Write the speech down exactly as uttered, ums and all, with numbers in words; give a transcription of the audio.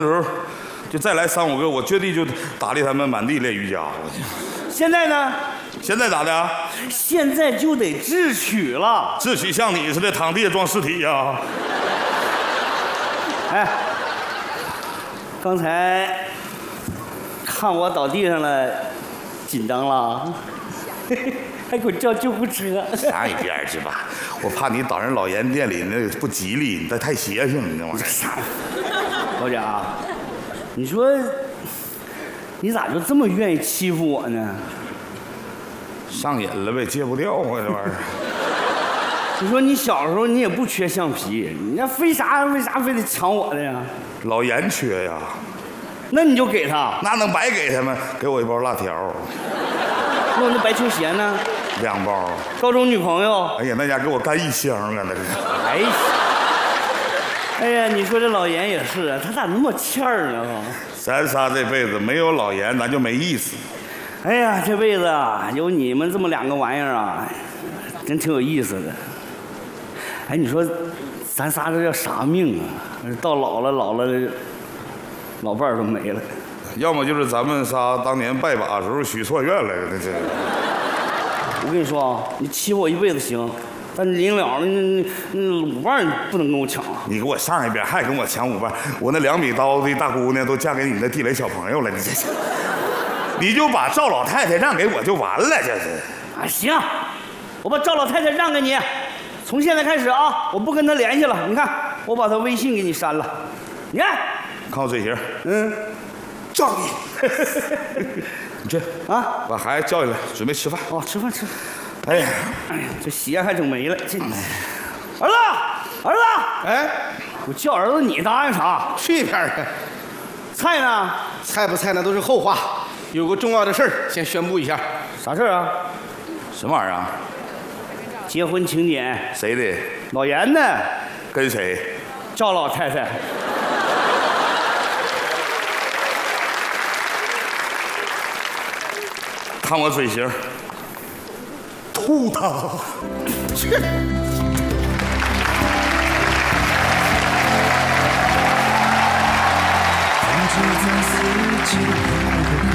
时候就再来三五个，我绝对就打理他们满地练瑜伽。我去， 现在呢？ 现在咋的？ 现在就得智取了。 智取像你似的躺地下装尸体呀？ 哎，刚才看我倒地上了，紧张了，还给我叫救护车。 上一边去吧，我怕你倒人老严店里那不吉利，你这太邪性，你这玩意儿。 老贾，你说你咋就这么愿意欺负我呢？ 上瘾了呗，戒不掉啊这玩意儿。 你说你小时候你也不缺橡皮，你那为啥为啥非得抢我的呀？ 老严缺呀， 那你就给他。 那能白给他吗？给我一包辣条。 那我那白球鞋呢？ 两包。 高中女朋友？ 哎呀，那家给我干一箱啊，那是。 哎呀，哎呀，你说这老严也是啊，他咋那么欠儿呢？ 咱仨这辈子没有老严，咱就没意思。 哎呀，这辈子啊，有你们这么两个玩意儿啊，真挺有意思的。哎，你说，咱仨这叫啥命啊？到老了老了，老伴儿都没了。 要么就是咱们仨当年拜把的时候许错愿来了，这。 我跟你说啊，你欺负我一辈子行，但是临了那那那五瓣你不能跟我抢啊！ 你给我上一边，还跟我抢五瓣，我那两米刀的大姑娘都嫁给你那地雷小朋友了，你这是。你就把赵老太太让给我就完了，这是。 啊，行，我把赵老太太让给你，从现在开始啊，我不跟她联系了。你看，我把她微信给你删了。你看， 看我嘴型， 嗯， 仗义。你去啊， 把孩子叫进来，准备吃饭。 哦，吃饭吃。 哎呀， 哎呀，这鞋还整没了。这，儿子，儿子， 哎， 我叫儿子，你答应啥？ 去一边去！ 菜呢？ 菜不菜那都是后话。有个重要的事儿，先宣布一下。 啥事儿啊？ 什么玩意儿啊？ 结婚请柬。 谁的？ 老严的。 跟谁？ 赵老太太。 看我嘴型，吐他！ 去。